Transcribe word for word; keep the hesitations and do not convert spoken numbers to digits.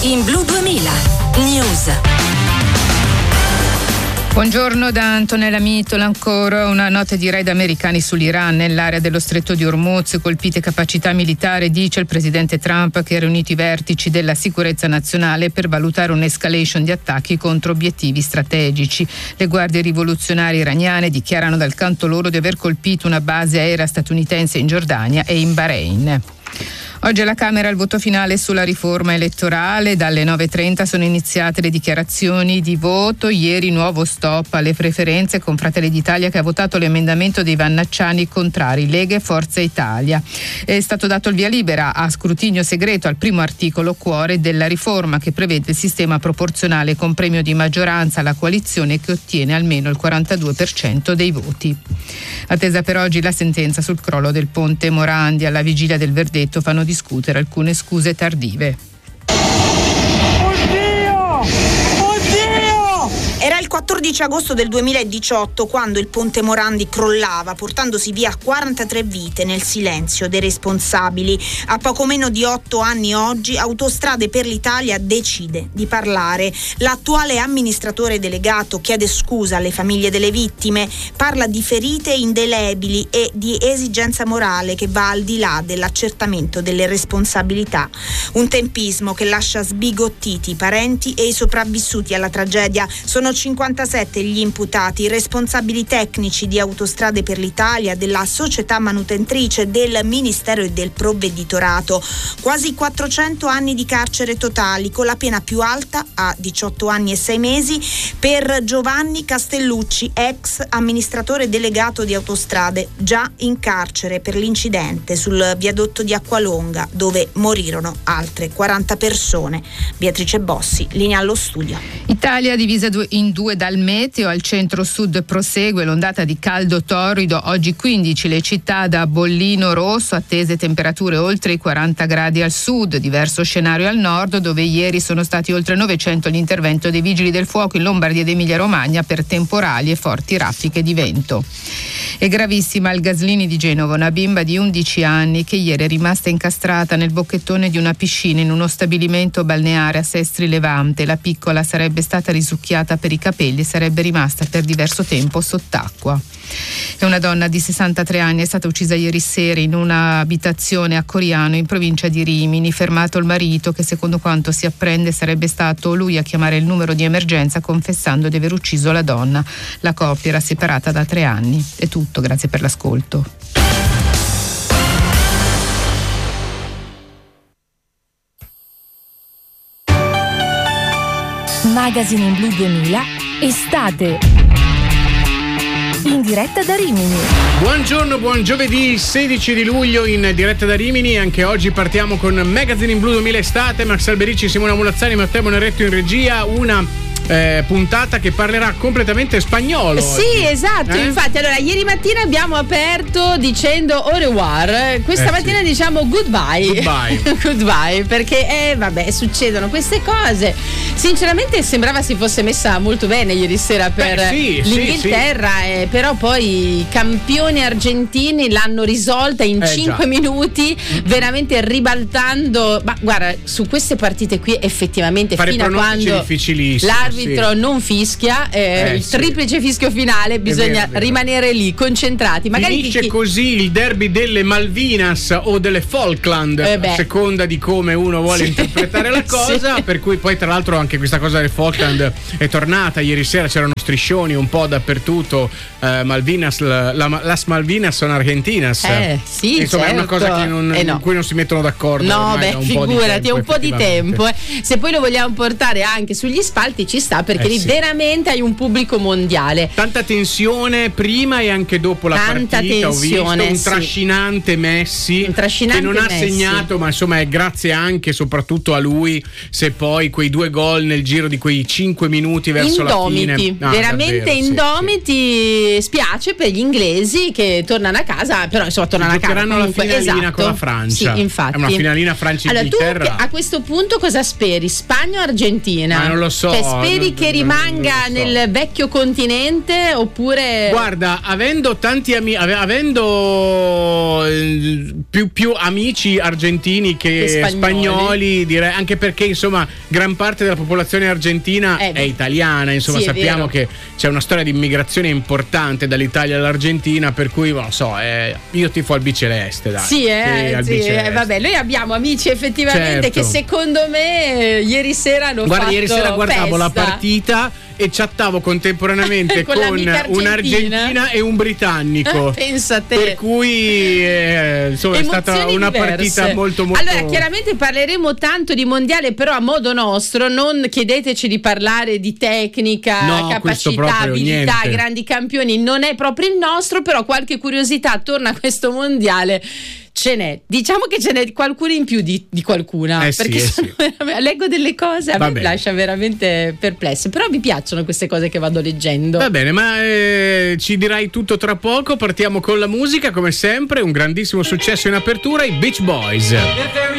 in Blu duemila News. Buongiorno da Antonella Mitola. Ancora una nota di raid americani sull'Iran nell'area dello stretto di Hormuz, colpite capacità militare, dice il presidente Trump, che ha riunito i vertici della sicurezza nazionale per valutare un'escalation di attacchi contro obiettivi strategici. Le guardie rivoluzionarie iraniane dichiarano dal canto loro di aver colpito una base aerea statunitense in Giordania e in Bahrain. Oggi alla Camera il voto finale sulla riforma elettorale. Dalle nove e trenta sono iniziate le dichiarazioni di voto. Ieri nuovo stop alle preferenze con Fratelli d'Italia, che ha votato l'emendamento dei Vannacciani contrari, Lega e Forza Italia. È stato dato il via libera a scrutinio segreto al primo articolo cuore della riforma, che prevede il sistema proporzionale con premio di maggioranza alla coalizione che ottiene almeno il quarantadue per cento dei voti. Attesa per oggi la sentenza sul crollo del ponte Morandi. Alla vigilia del verdetto fanno discutere alcune scuse tardive. Era il quattordici agosto del duemiladiciotto quando il ponte Morandi crollava, portandosi via quarantatré vite nel silenzio dei responsabili. A poco meno di otto anni oggi, Autostrade per l'Italia decide di parlare. L'attuale amministratore delegato chiede scusa alle famiglie delle vittime, parla di ferite indelebili e di esigenza morale che va al di là dell'accertamento delle responsabilità. Un tempismo che lascia sbigottiti i parenti e i sopravvissuti alla tragedia. Sono cinquantasette gli imputati, i responsabili tecnici di Autostrade per l'Italia, della società manutentrice, del Ministero e del Provveditorato. Quasi quattrocento anni di carcere totali, con la pena più alta a diciotto anni e sei mesi per Giovanni Castellucci, ex amministratore delegato di Autostrade, già in carcere per l'incidente sul viadotto di Acqualonga, dove morirono altre quaranta persone. Beatrice Bossi, linea allo studio. Italia divisa in due dal meteo. Al centro-sud prosegue l'ondata di caldo torrido. Oggi quindici le città da bollino rosso, attese temperature oltre i quaranta gradi al sud. Diverso scenario al nord, dove ieri sono stati oltre novecento l'intervento dei vigili del fuoco in Lombardia ed Emilia Romagna per temporali e forti raffiche di vento. È gravissima al Gaslini di Genova una bimba di undici anni che ieri è rimasta incastrata nel bocchettone di una piscina in uno stabilimento balneare a Sestri Levante. La piccola sarebbe stata risucchiata per i capelli e sarebbe rimasta per diverso tempo sott'acqua. E una donna di sessantatré anni è stata uccisa ieri sera in un'abitazione a Coriano, in provincia di Rimini. Fermato il marito, che secondo quanto si apprende sarebbe stato lui a chiamare il numero di emergenza confessando di aver ucciso la donna. La coppia era separata da tre anni. È tutto, grazie per l'ascolto. Magazine in Blu duemila Estate, in diretta da Rimini. Buongiorno, buon giovedì sedici di luglio in diretta da Rimini. Anche oggi partiamo con Magazine in Blu duemila Estate. Max Alberici, Simona Mulazzani, Matteo Moneretto in regia. Una Eh, puntata che parlerà completamente spagnolo. Sì, oggi. esatto, eh? infatti allora ieri mattina abbiamo aperto dicendo au revoir, questa eh, mattina sì. diciamo goodbye. Goodbye. Goodbye, perché eh, vabbè, succedono queste cose. Sinceramente sembrava si fosse messa molto bene ieri sera per Beh, sì, l'Inghilterra, sì, sì. Eh, però poi i campioni argentini l'hanno risolta in eh, cinque già. minuti, veramente ribaltando. Ma guarda, su queste partite qui effettivamente Fare fino a pronostici quando difficilissimi. l'arbitro sì. non fischia, eh, Eh, il sì. triplice fischio finale, bisogna vero, è vero. rimanere lì concentrati. Magari Finisce chi- così il derby delle Malvinas o delle Falkland, Eh a beh. seconda di come uno vuole Sì. interpretare la cosa. Sì. Per cui poi tra l'altro anche questa cosa del Falkland è tornata. Ieri sera c'erano striscioni un po' dappertutto. eh, Malvinas, la, la, las Malvinas sono Argentinas. Eh, sì, Insomma, certo. è una cosa che non, Eh, no. in cui non si mettono d'accordo. No, ormai beh, da un po' di figurati, è tempo, un po' di effettivamente. tempo. eh. Se poi lo vogliamo portare anche sugli spalti ci sta, perché Eh, lì sì. veramente hai un pubblico mondiale. Tanta tensione prima e anche dopo la Tanta partita. tensione, Ho visto un sì. trascinante Messi, Un trascinante che non ha Messi. segnato, ma insomma è grazie anche e soprattutto a lui se poi quei due gol nel giro di quei cinque minuti verso Indomiti, la fine. Ah, veramente davvero, sì, indomiti. Spiace per gli inglesi che tornano a casa, però insomma tornano a casa Giocheranno la comunque. finalina Esatto. con la Francia. Sì, infatti. È una finalina Francia-Inghilterra. Allora, tu che- a questo punto cosa speri? Spagna o Argentina? Ma non lo so, Cioè, speri speri no, che no, rimanga so. nel vecchio continente oppure... Guarda, avendo tanti amici, avendo eh, più, più amici argentini che, Che spagnoli. spagnoli, direi, anche perché insomma gran parte della popolazione argentina Eh, è italiana, insomma sì, è sappiamo vero. che c'è una storia di immigrazione importante dall'Italia all'Argentina, per cui non lo so, eh, io tifo al biceleste, dai. Sì, eh, al sì, biceleste. eh, vabbè, noi abbiamo amici effettivamente Certo. che secondo me eh, ieri sera hanno Guarda, fatto ieri sera guardavo la festa. partita e chattavo contemporaneamente Con con, l'amica argentina. un'argentina e un britannico. Pensa a te. Per cui eh, insomma è stata Emozioni una diverse. partita molto molto. Allora, chiaramente parleremo tanto di mondiale, però a modo nostro, non chiedeteci di parlare di tecnica, No, questo capacità, proprio abilità, niente. grandi campioni, non è proprio il nostro, però qualche curiosità attorno a questo mondiale ce n'è. Diciamo che ce n'è qualcuno in più di, di qualcuna, Eh sì, perché eh sono sì. veramente- leggo delle cose, a Va me bene. lascia veramente perplesse, però mi piacciono queste cose che vado leggendo. Va bene, ma eh, ci dirai tutto tra poco. Partiamo con la musica, come sempre, un grandissimo successo in apertura, i Beach Boys.